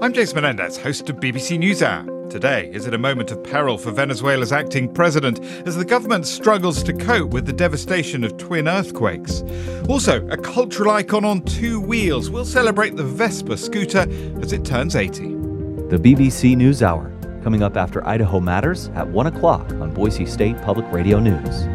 I'm James Menendez, host of BBC NewsHour. Today, is it a moment of peril for Venezuela's acting president as the government struggles to cope with the devastation of twin earthquakes? Also, a cultural icon on two wheels will celebrate the Vespa scooter as it turns 80. The BBC NewsHour, coming up after Idaho Matters at 1 o'clock on Boise State Public Radio News.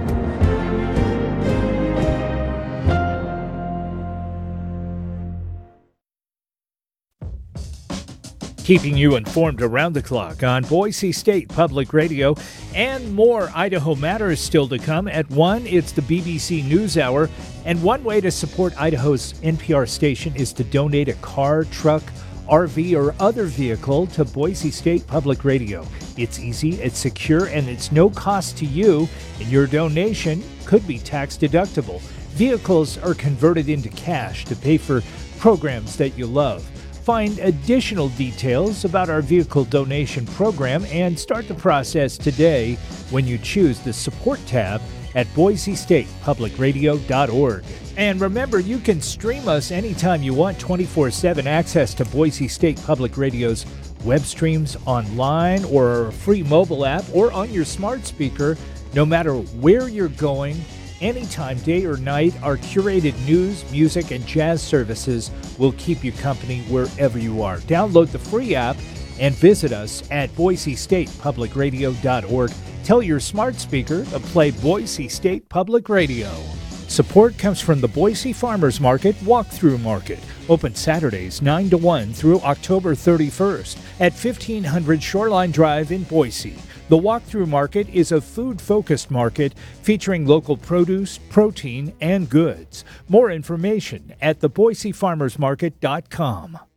Keeping you informed around the clock on Boise State Public Radio, and more Idaho Matters still to come. At 1, it's the BBC NewsHour, and one way to support Idaho's NPR station is to donate a car, truck, RV, or other vehicle to Boise State Public Radio. It's easy, it's secure, and it's no cost to you, and your donation could be tax deductible. Vehicles are converted into cash to pay for programs that you love. Find additional details about our vehicle donation program and start the process today when you choose the support tab at boisestatepublicradio.org. And remember, you can stream us anytime you want, 24/7 access to Boise State Public Radio's web streams online or a free mobile app or on your smart speaker, no matter where you're going. Anytime, day or night, our curated news, music, and jazz services will keep you company wherever you are. Download the free app and visit us at boisestatepublicradio.org. Tell your smart speaker to play Boise State Public Radio. Support comes from the Boise Farmers Market Walkthrough Market, open Saturdays 9 to 1 through October 31st at 1500 Shoreline Drive in Boise. The Walkthrough Market is a food-focused market featuring local produce, protein, and goods. More information at theboisefarmersmarket.com.